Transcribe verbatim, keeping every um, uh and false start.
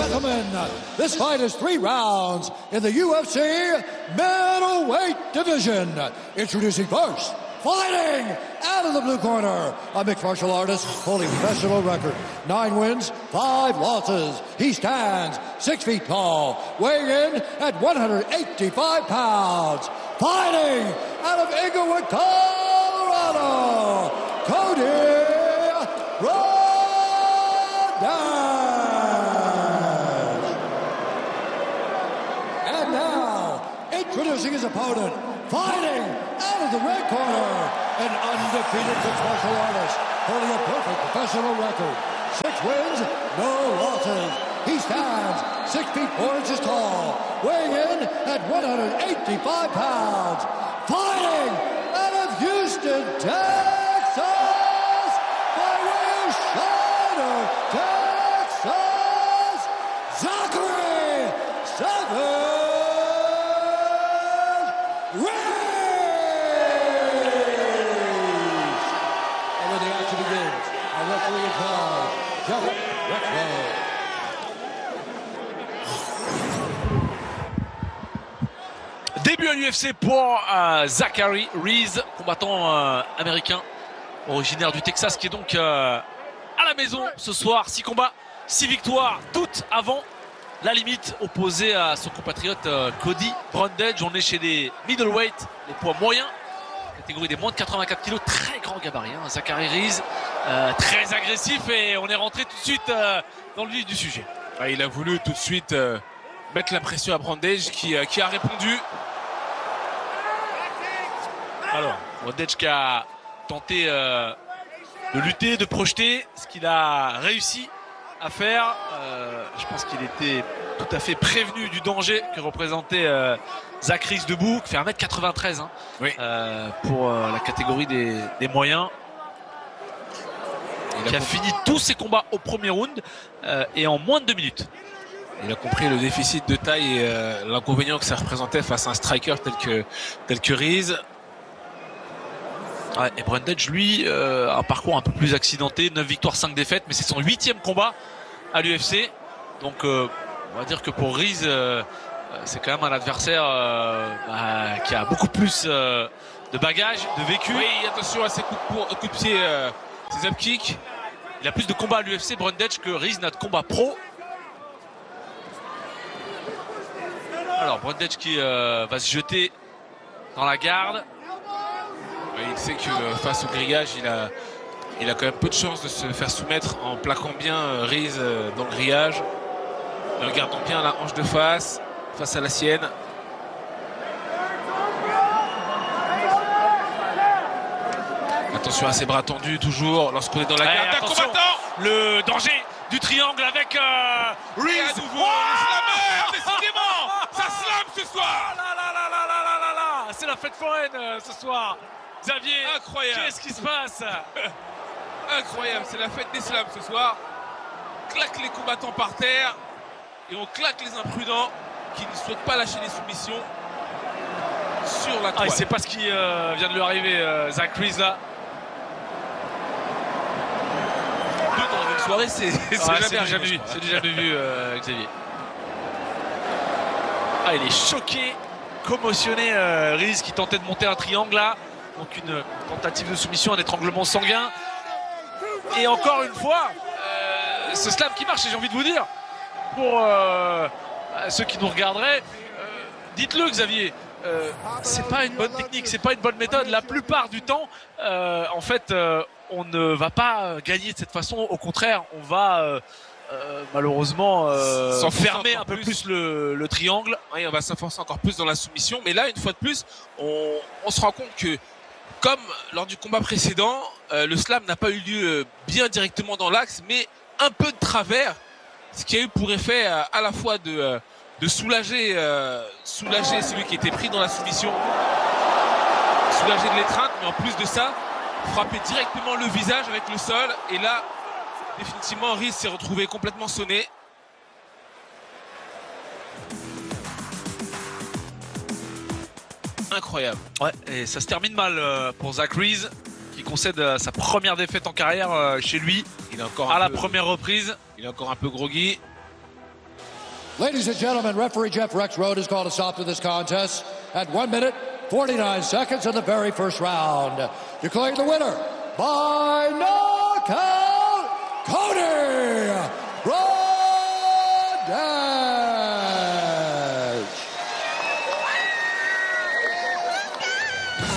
gentlemen, this fight is three rounds in the U F C middleweight division. Introducing first, fighting out of the blue corner, a mixed martial artist holding professional record. Nine wins, five losses. He stands six feet tall, weighing in at one hundred eighty-five pounds. Fighting out of Inglewood, Colorado, Cody And now, introducing his opponent, fighting out of the red corner, an undefeated mixed martial artist, holding a perfect professional record. Six wins, no losses. He stands six feet four inches tall, weighing in at one hundred eighty-five pounds. Fighting out of Houston, Texas, by way of Shiner, Texas, Zachary Savage Reigns. And when the action begins, our referee in charge, Jeff Rexrow. Début à l'U F C pour euh, Zachary Reese, combattant euh, américain originaire du Texas, qui est donc euh, à la maison ce soir. Six combats, six victoires, toutes avant la limite, opposé à son compatriote euh, Cody Brundage. On est chez les middleweight, les poids moyens, catégorie des moins de quatre-vingt-quatre kilos, très grand gabarit. Hein. Zachary Reese, euh, très agressif, et on est rentré tout de suite euh, dans le vif du sujet. Ouais, il a voulu tout de suite euh, mettre la pression à Brundage, qui, euh, qui a répondu. Alors, Brundage qui a tenté euh, de lutter, de projeter, ce qu'il a réussi à faire. Euh, je pense qu'il était tout à fait prévenu du danger que représentait euh, Zach Reese debout, qui fait un mètre quatre-vingt-treize hein, oui. euh, pour euh, la catégorie des, des moyens. Il qui a, a fini tous ses combats au premier round euh, et en moins de deux minutes. Il a compris le déficit de taille et euh, l'inconvénient que ça représentait face à un striker tel que, tel que Reese. Ouais, et Brundage, lui, euh, un parcours un peu plus accidenté, neuf victoires, cinq défaites, mais c'est son huitième combat à l'U F C. Donc, euh, on va dire que pour Reese, euh, c'est quand même un adversaire euh, bah, qui a beaucoup plus euh, de bagages, de vécu. Oui, attention à ses coups de, pour, coups de pied, euh, ses up kicks. Il a plus de combats à l'U F C, Brundage, que Reese n'a de combat pro. Alors, Brundage qui euh, va se jeter dans la garde. Il sait que euh, face au grillage, il a, il a quand même peu de chances de se faire soumettre en plaquant bien euh, Reese euh, dans le grillage. En gardant bien la hanche de face, face à la sienne. Attention à ses bras tendus toujours lorsqu'on est dans la garde d'un combattant. Le danger du triangle avec euh, Reese. À nouveau, wow, le slammer, décidément. Ça slame ce soir. Là, là, là, là, là, là, là. C'est la fête foraine euh, ce soir. Xavier, incroyable. Qu'est-ce qui se passe? Incroyable, c'est la fête des slams ce soir. Claque les combattants par terre et on claque les imprudents qui ne souhaitent pas lâcher les soumissions sur la toile. Ah, il sait pas ce qui euh, vient de lui arriver, euh, Zach Reese là. Deux dans une soirée, c'est ah, jamais, jamais vu. C'est déjà vu, euh, Xavier. Ah, il est choqué, commotionné, euh, Reese qui tentait de monter un triangle là. Donc une tentative de soumission, un étranglement sanguin. Et encore une fois, euh, ce slam qui marche, et j'ai envie de vous dire, pour euh, ceux qui nous regarderaient, euh, dites-le Xavier, euh, c'est pas une bonne technique, c'est pas une bonne méthode. La plupart du temps, euh, en fait, euh, on ne va pas gagner de cette façon. Au contraire, on va euh, euh, malheureusement euh, s'enfermer un peu plus, plus le, le triangle. Oui, on va s'enfoncer encore plus dans la soumission. Mais là, une fois de plus, on, on se rend compte que comme lors du combat précédent, euh, le slam n'a pas eu lieu euh, bien directement dans l'axe, mais un peu de travers, ce qui a eu pour effet euh, à la fois de, euh, de soulager, euh, soulager celui qui était pris dans la soumission, soulager de l'étreinte, mais en plus de ça, frapper directement le visage avec le sol. Et là, définitivement, Reese s'est retrouvé complètement sonné. Incroyable. Ouais, et ça se termine mal euh, pour Zach Reese, qui concède euh, sa première défaite en carrière euh, chez lui. Il est encore à la peu, première reprise. Il est encore un peu groggy. Ladies and gentlemen, referee Jeff Rexroad has called a stop to this contest at one minute, forty-nine seconds in the very first round. Declaring the winner by no